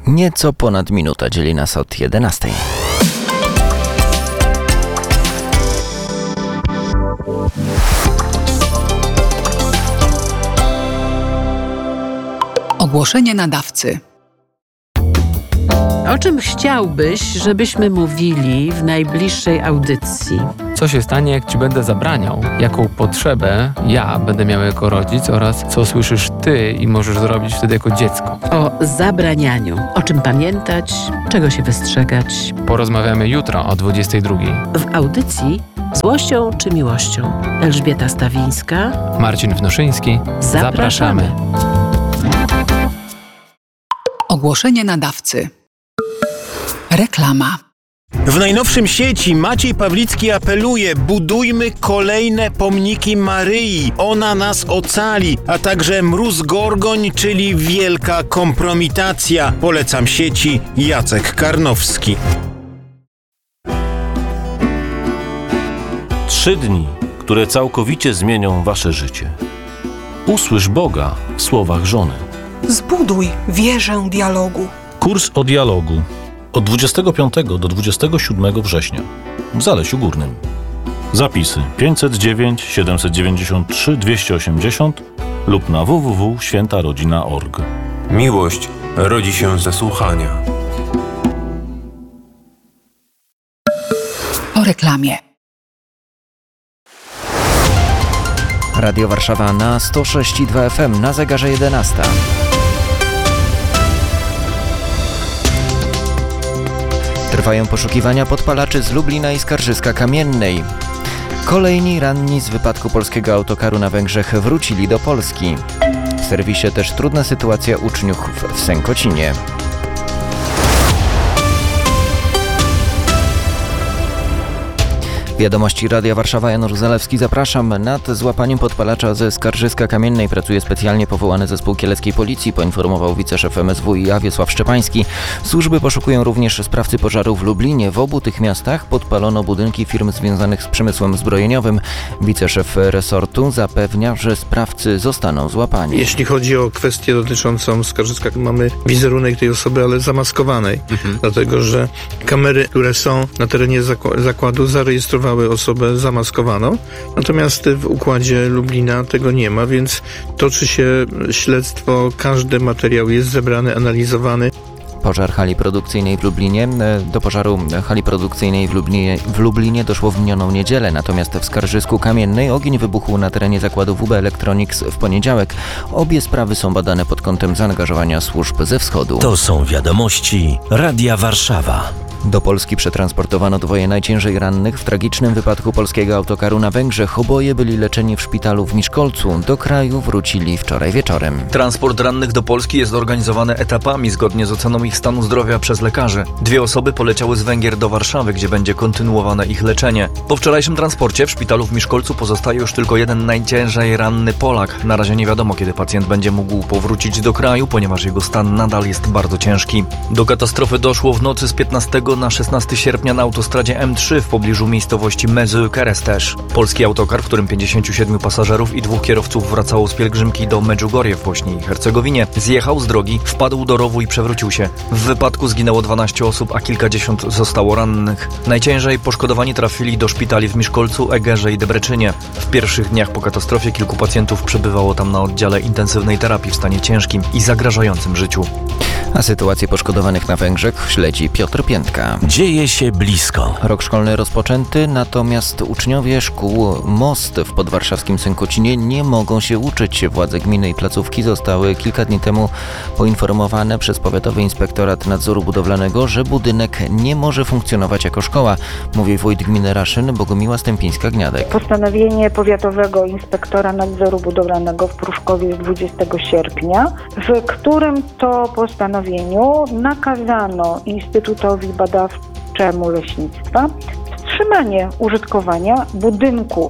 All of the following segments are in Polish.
Nieco ponad minuta dzieli nas od 11. Ogłoszenie nadawcy. O czym chciałbyś, żebyśmy mówili w najbliższej audycji? Co się stanie, jak Ci będę zabraniał? Jaką potrzebę ja będę miał jako rodzic oraz co słyszysz Ty i możesz zrobić wtedy jako dziecko? O zabranianiu. O czym pamiętać, czego się wystrzegać. Porozmawiamy jutro o 22:00. W audycji Złością czy miłością? Elżbieta Stawińska, Marcin Wnoszyński. Zapraszamy. Ogłoszenie nadawcy. Reklama. W najnowszym sieci Maciej Pawlicki apeluje: budujmy kolejne pomniki Maryi. Ona nas ocali, a także Mróz Gorgoń, czyli wielka kompromitacja. Polecam sieci. Jacek Karnowski. 3 dni, które całkowicie zmienią wasze życie. Usłysz Boga w słowach żony. Zbuduj wieżę dialogu. Kurs o dialogu od 25 do 27 września w Zalesiu Górnym. Zapisy 509 793 280 lub na www.świętarodzina.org. Miłość rodzi się ze słuchania. Po reklamie. Radio Warszawa na 106,2 FM, na zegarze 11. Trwają poszukiwania podpalaczy z Lublina i Skarżyska-Kamiennej. Kolejni ranni z wypadku polskiego autokaru na Węgrzech wrócili do Polski. W serwisie też trudna sytuacja uczniów w Sękocinie. Wiadomości Radia Warszawa, Janusz Zalewski, zapraszam. Nad złapaniem podpalacza ze Skarżyska-Kamiennej pracuje specjalnie powołany zespół kieleckiej policji, poinformował wiceszef MSWiA Wiesław Szczepański. Służby poszukują również sprawcy pożaru w Lublinie. W obu tych miastach podpalono budynki firm związanych z przemysłem zbrojeniowym. Wiceszef resortu zapewnia, że sprawcy zostaną złapani. Jeśli chodzi o kwestię dotyczącą Skarżyska, mamy wizerunek tej osoby, ale zamaskowanej, dlatego że kamery, które są na terenie zakładu, zarejestrowały osobę zamaskowaną, natomiast w układzie Lublina tego nie ma, więc toczy się śledztwo, każdy materiał jest zebrany, analizowany. Pożar hali produkcyjnej w Lublinie. Do pożaru hali produkcyjnej w Lublinie doszło w minioną niedzielę, natomiast w Skarżysku-Kamiennej ogień wybuchł na terenie zakładu WB Electronics w poniedziałek. Obie sprawy są badane pod kątem zaangażowania służb ze wschodu. To są wiadomości Radia Warszawa. Do Polski przetransportowano 2 najciężej rannych w tragicznym wypadku polskiego autokaru na Węgrzech. Oboje byli leczeni w szpitalu w Miszkolcu. Do kraju wrócili wczoraj wieczorem. Transport rannych do Polski jest organizowany etapami zgodnie z oceną ich stanu zdrowia przez lekarzy. 2 osoby poleciały z Węgier do Warszawy, gdzie będzie kontynuowane ich leczenie. Po wczorajszym transporcie w szpitalu w Miszkolcu pozostaje już tylko 1 najciężej ranny Polak. Na razie nie wiadomo, kiedy pacjent będzie mógł powrócić do kraju, ponieważ jego stan nadal jest bardzo ciężki. Do katastrofy doszło w nocy z 15 na 16 sierpnia na autostradzie M3 w pobliżu miejscowości Mezy-Keresztes. Polski autokar, w którym 57 pasażerów i 2 kierowców wracało z pielgrzymki do Medjugorje w Bośni i Hercegowinie, zjechał z drogi, wpadł do rowu i przewrócił się. W wypadku zginęło 12 osób, a kilkadziesiąt zostało rannych. Najciężej poszkodowani trafili do szpitali w Miszkolcu, Egerze i Debreczynie. W pierwszych dniach po katastrofie kilku pacjentów przebywało tam na oddziale intensywnej terapii w stanie ciężkim i zagrażającym życiu. A sytuację poszkodowanych na Węgrzech śledzi Piotr Piętka. Dzieje się blisko. Rok szkolny rozpoczęty, natomiast uczniowie szkół Most w podwarszawskim Sękocinie nie mogą się uczyć. Władze gminy i placówki zostały kilka dni temu poinformowane przez Powiatowy Inspektorat Nadzoru Budowlanego, że budynek nie może funkcjonować jako szkoła, mówi wójt gminy Raszyn Bogumiła Stępińska-Gniadek. Postanowienie Powiatowego Inspektora Nadzoru Budowlanego w Pruszkowie z 20 sierpnia, w którym to postanowieniu nakazano Instytutowi Badawczemu Leśnictwa wstrzymanie użytkowania budynku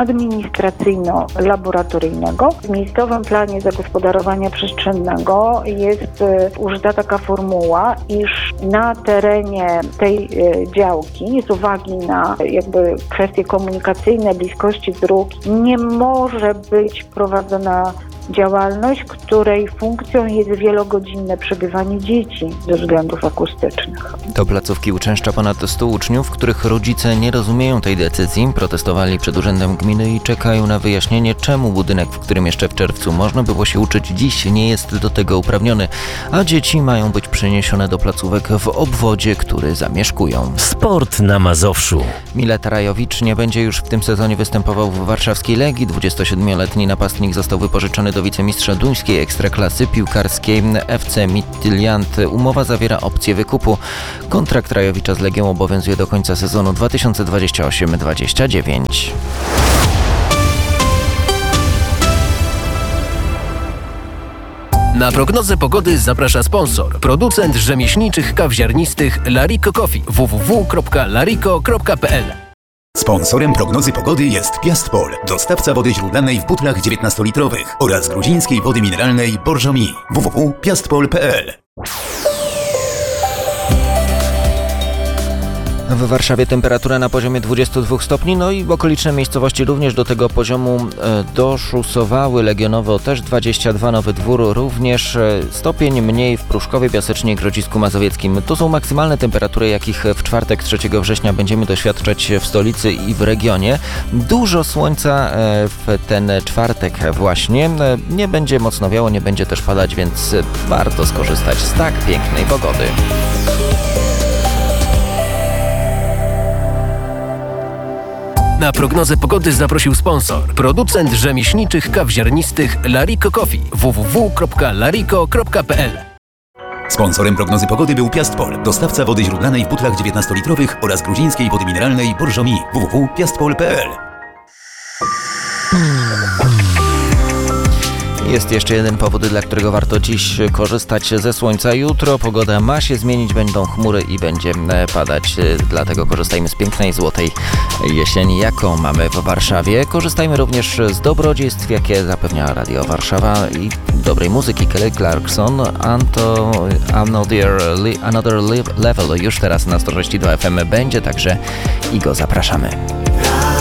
administracyjno-laboratoryjnego. W miejscowym planie zagospodarowania przestrzennego jest użyta taka formuła, iż na terenie tej działki z uwagi na kwestie komunikacyjne, bliskości dróg nie może być prowadzona działalność, której funkcją jest wielogodzinne przebywanie dzieci ze względów akustycznych. Do placówki uczęszcza ponad 100 uczniów, których rodzice nie rozumieją tej decyzji. Protestowali przed urzędem gminy i czekają na wyjaśnienie, czemu budynek, w którym jeszcze w czerwcu można było się uczyć, dziś nie jest do tego uprawniony, a dzieci mają być przeniesione do placówek w obwodzie, który zamieszkują. Sport na Mazowszu. Milet Rajowicz nie będzie już w tym sezonie występował w warszawskiej Legii. 27-letni napastnik został wypożyczony do wicemistrza duńskiej ekstraklasy piłkarskiej FC Midtjylland. Umowa zawiera opcję wykupu. Kontrakt Rajowicza z Legią obowiązuje do końca sezonu 2028-29. Na prognozę pogody zaprasza sponsor, producent rzemieślniczych kaw ziarnistych Lariko Coffee www.lariko.pl. Sponsorem prognozy pogody jest Piastpol, dostawca wody źródlanej w butlach 19-litrowych oraz gruzińskiej wody mineralnej Borżomi. www.piastpol.pl. W Warszawie temperatura na poziomie 22 stopni, no i okoliczne miejscowości również do tego poziomu doszusowały. Legionowo też 22, Nowy Dwór również, stopień mniej w Pruszkowie, Piasecznie i Grodzisku Mazowieckim. To są maksymalne temperatury, jakich w czwartek 3 września będziemy doświadczać w stolicy i w regionie. Dużo słońca w ten czwartek właśnie. Nie będzie mocno wiało, nie będzie też padać, więc warto skorzystać z tak pięknej pogody. Na prognozę pogody zaprosił sponsor, producent rzemieślniczych kaw ziarnistych Lariko Coffee www.lariko.pl. Sponsorem prognozy pogody był Piastpol, dostawca wody źródlanej w butlach 19-litrowych oraz gruzińskiej wody mineralnej Borżomi. www.piastpol.pl. Jest jeszcze jeden powód, dla którego warto dziś korzystać ze słońca. Jutro pogoda ma się zmienić, będą chmury i będzie padać. Dlatego korzystajmy z pięknej, złotej jesieni, jaką mamy w Warszawie. Korzystajmy również z dobrodziejstw, jakie zapewnia Radio Warszawa i dobrej muzyki. Kelly Clarkson, Another Level. Już teraz na 106.2 FM będzie, także i go zapraszamy.